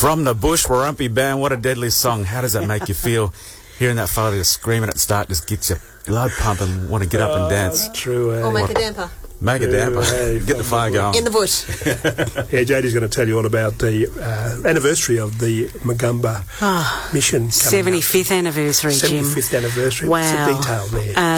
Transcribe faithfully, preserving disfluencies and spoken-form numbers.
From the Bush, Warumpi Band, what a deadly song. How does that make you feel? Hearing that fella just screaming at the start just gets your blood pumping, want to get up and dance. Oh, true, eh? Or make What? a damper. Make a damper. Hey, Get the fire going. In the bush. Yeah, J D's going to tell you all about the uh, anniversary of the Magumba Oh, mission. coming up. seventy-fifth anniversary, Jim. seventy-fifth anniversary. Wow. What's the detail there? Uh,